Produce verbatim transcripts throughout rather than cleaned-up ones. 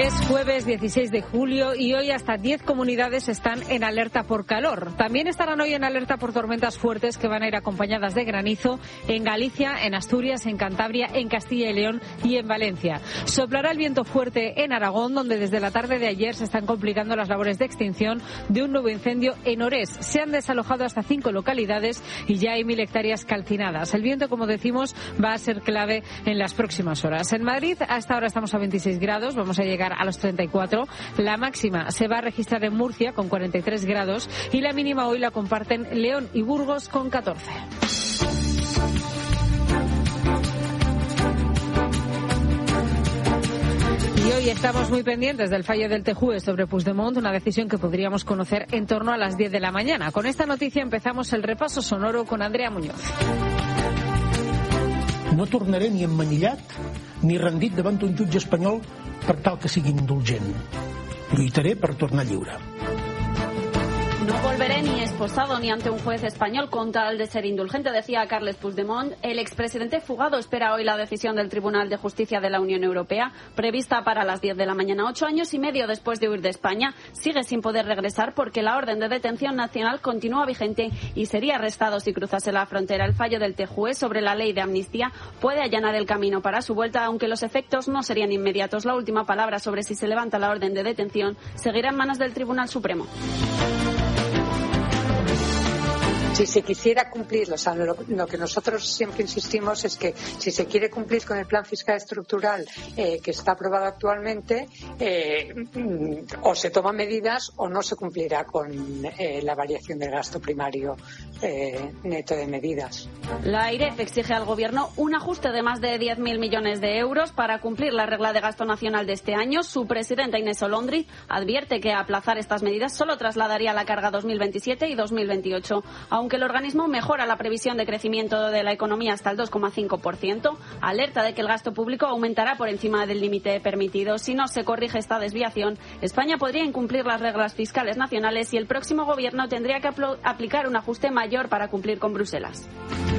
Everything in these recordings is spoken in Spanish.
Es jueves dieciséis de julio y hoy hasta diez comunidades están en alerta por calor. También estarán hoy en alerta por tormentas fuertes que van a ir acompañadas de granizo en Galicia, en Asturias, en Cantabria, en Castilla y León y en Valencia. Soplará el viento fuerte en Aragón, donde desde la tarde de ayer se están complicando las labores de extinción de un nuevo incendio en Orés. Se han desalojado hasta cinco localidades y ya hay mil hectáreas calcinadas. El viento, como decimos, va a ser clave en las próximas horas. En Madrid, hasta ahora estamos a veintiséis grados, vamos a llegar a los treinta y cuatro. La máxima se va a registrar en Murcia con cuarenta y tres grados y la mínima hoy la comparten León y Burgos con catorce. Y hoy estamos muy pendientes del fallo del T J U E sobre Puigdemont, una decisión que podríamos conocer en torno a las diez de la mañana. Con esta noticia empezamos el repaso sonoro con Andrea Muñoz. No tornaré ni emmanillat ni rendit davant un jutge espanyol per tal que sigui indulgent. Lluitaré per tornar lliure. No volveré ni esposado ni ante un juez español con tal de ser indulgente, decía Carles Puigdemont. El expresidente fugado espera hoy la decisión del Tribunal de Justicia de la Unión Europea, prevista para las diez de la mañana. Ocho años y medio después de huir de España, sigue sin poder regresar porque la orden de detención nacional continúa vigente y sería arrestado si cruzase la frontera. El fallo del T J U E sobre la ley de amnistía puede allanar el camino para su vuelta, aunque los efectos no serían inmediatos. La última palabra sobre si se levanta la orden de detención seguirá en manos del Tribunal Supremo. Si se quisiera cumplir, o sea, lo, lo que nosotros siempre insistimos es que si se quiere cumplir con el plan fiscal estructural eh, que está aprobado actualmente, eh, o se toman medidas o no se cumplirá con eh, la variación del gasto primario eh, neto de medidas. La AIREF exige al Gobierno un ajuste de más de diez mil millones de euros para cumplir la regla de gasto nacional de este año. Su presidenta Inés Olondri advierte que aplazar estas medidas solo trasladaría la carga dos mil veintisiete y dos mil veintiocho. Aunque el organismo mejora la previsión de crecimiento de la economía hasta el dos coma cinco por ciento, alerta de que el gasto público aumentará por encima del límite permitido. Si no se corrige esta desviación, España podría incumplir las reglas fiscales nacionales y el próximo Gobierno tendría que apl- aplicar un ajuste mayor para cumplir con Bruselas.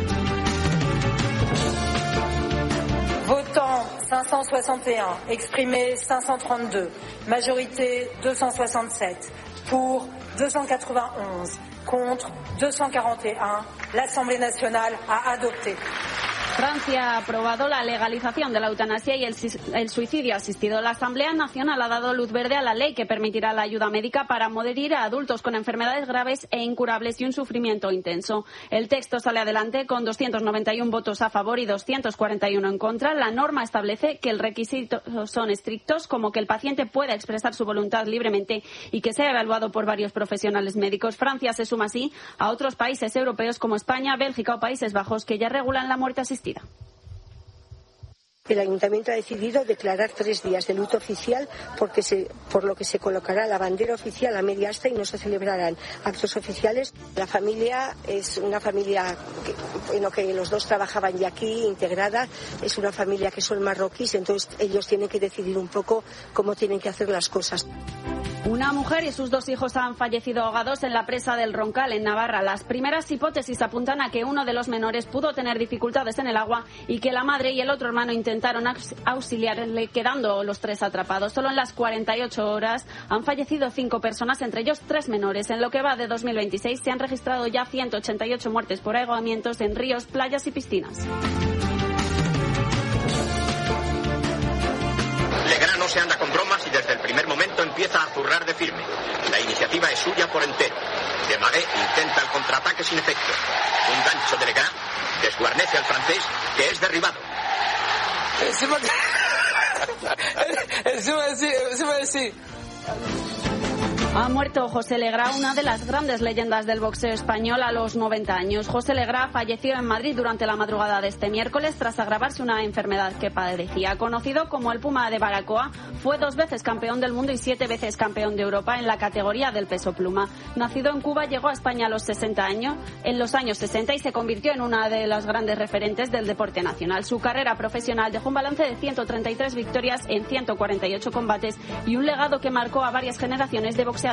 Votant cinq cent soixante et un, exprimé cinq cent trente-deux, majorité deux cent soixante-sept, pour deux cent quatre-vingt-onze, contre deux cent quarante et un, l'Assemblée nationale a adopté. Francia ha aprobado la legalización de la eutanasia y el, el suicidio asistido. La Asamblea Nacional ha dado luz verde a la ley que permitirá la ayuda médica para morir a adultos con enfermedades graves e incurables y un sufrimiento intenso. El texto sale adelante con doscientos noventa y uno votos a favor y doscientos cuarenta y uno en contra. La norma establece que el requisito son estrictos, como que el paciente pueda expresar su voluntad libremente y que sea evaluado por varios profesionales médicos. Francia se suma así a otros países europeos como España, Bélgica o Países Bajos que ya regulan la muerte asistida. El Ayuntamiento ha decidido declarar tres días de luto oficial porque se, por lo que se colocará la bandera oficial a media asta y no se celebrarán actos oficiales. La familia es una familia que, en lo que los dos trabajaban ya aquí, integrada. Es una familia que son marroquíes, entonces ellos tienen que decidir un poco cómo tienen que hacer las cosas. Una mujer y sus dos hijos han fallecido ahogados en la presa del Roncal, en Navarra. Las primeras hipótesis apuntan a que uno de los menores pudo tener dificultades en el agua y que la madre y el otro hermano intentaron auxiliarle, quedando los tres atrapados. Solo en las cuarenta y ocho horas han fallecido cinco personas, entre ellos tres menores. En lo que va de dos mil veintiséis se han registrado ya ciento ochenta y ocho muertes por ahogamientos en ríos, playas y piscinas. Legrand no se anda con bromas y desde el primer momento empieza a zurrar de firme. La iniciativa es suya por entero. Desmarais intenta el contraataque sin efecto. Un gancho de Legrand desguarnece al francés, que es derribado. Encima encima encima encima Ha muerto José Legrá, una de las grandes leyendas del boxeo español, a los noventa años. José Legrá falleció en Madrid durante la madrugada de este miércoles tras agravarse una enfermedad que padecía. Conocido como el Puma de Baracoa, fue dos veces campeón del mundo y siete veces campeón de Europa en la categoría del peso pluma. Nacido en Cuba, llegó a España a los sesenta años, en los años sesenta y se convirtió en una de las grandes referentes del deporte nacional. Su carrera profesional dejó un balance de ciento treinta y tres victorias en ciento cuarenta y ocho combates y un legado que marcó a varias generaciones de boxeadores.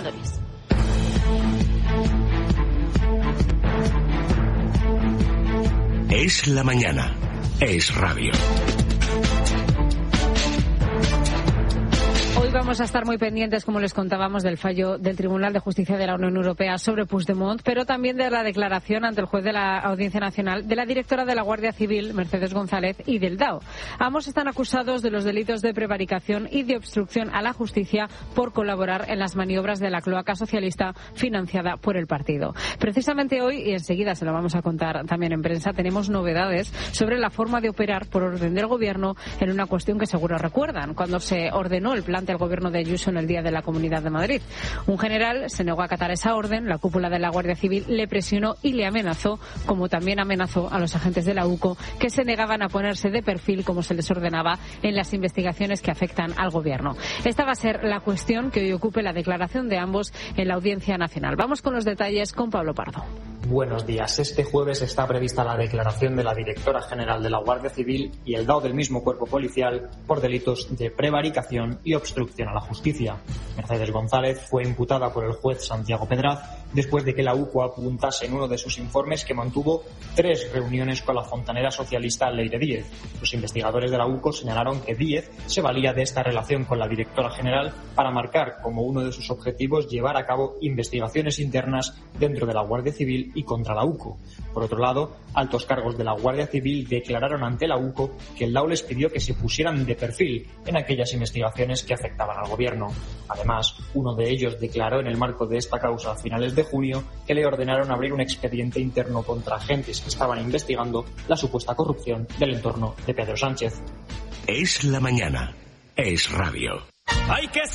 Es la mañana. Es radio. Hoy vamos a estar muy pendientes, como les contábamos, del fallo del Tribunal de Justicia de la Unión Europea sobre Puigdemont, pero también de la declaración ante el juez de la Audiencia Nacional de la directora de la Guardia Civil, Mercedes González, y del D A O. Ambos están acusados de los delitos de prevaricación y de obstrucción a la justicia por colaborar en las maniobras de la cloaca socialista financiada por el partido. Precisamente hoy, y enseguida se lo vamos a contar también en prensa, tenemos novedades sobre la forma de operar por orden del Gobierno en una cuestión que seguro recuerdan, cuando se ordenó el plan del Gobierno de Ayuso en el Día de la Comunidad de Madrid. Un general se negó a acatar esa orden, la cúpula de la Guardia Civil le presionó y le amenazó, como también amenazó a los agentes de la UCO que se negaban a ponerse de perfil, como se les ordenaba, en las investigaciones que afectan al Gobierno. Esta va a ser la cuestión que hoy ocupe la declaración de ambos en la Audiencia Nacional. Vamos con los detalles con Pablo Pardo. Buenos días. Este jueves está prevista la declaración de la directora general de la Guardia Civil y el D A O del mismo cuerpo policial por delitos de prevaricación y obstrucción a la justicia. Mercedes González fue imputada por el juez Santiago Pedraz después de que la UCO apuntase en uno de sus informes que mantuvo tres reuniones con la fontanera socialista Leire Díez. Los investigadores de la UCO señalaron que Díez se valía de esta relación con la directora general para marcar como uno de sus objetivos llevar a cabo investigaciones internas dentro de la Guardia Civil y contra la UCO. Por otro lado, altos cargos de la Guardia Civil declararon ante la UCO que el D A O les pidió que se pusieran de perfil en aquellas investigaciones que afectaban al Gobierno. Además, uno de ellos declaró en el marco de esta causa a finales de junio que le ordenaron abrir un expediente interno contra agentes que estaban investigando la supuesta corrupción del entorno de Pedro Sánchez. Es la mañana. Es radio. Hay que